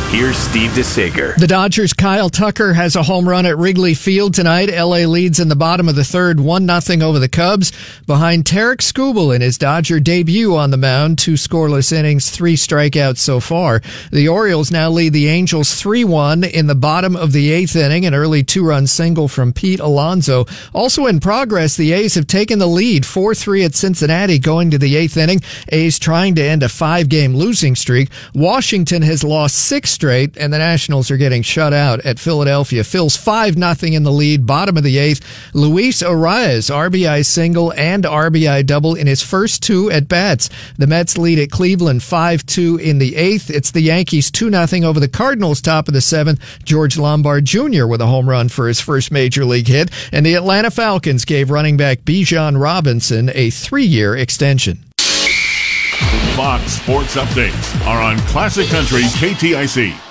Here's Steve DeSager. The Dodgers' Kyle Tucker has a home run at Wrigley Field tonight. L.A. leads in the bottom of the third, 1-0 over the Cubs. Behind Tarek Skubal in his Dodger debut on the mound, 2 scoreless innings, 3 strikeouts so far. The Orioles now lead the Angels 3-1 in the bottom of the 8th inning. An early 2-run single from Pete Alonso. Also in progress, the A's have taken the lead 4-3 at Cincinnati going to the 8th inning. A's trying to end a 5-game losing streak. Washington has lost 6 straight, and the Nationals are getting shut out at Philadelphia. Phil's 5-0 in the lead, bottom of the 8th. Luis Arias, RBI single and RBI double in his first 2 at-bats. The Mets lead at Cleveland 5-2 in the 8th. It's the Yankees 2-0 over the Cardinals, top of the 7th. George Lombard Jr. with a home run for his first major league hit. And the Atlanta Falcons gave running back Bijan Robinson a 3-year extension. Fox Sports Updates are on Classic Country KTIC.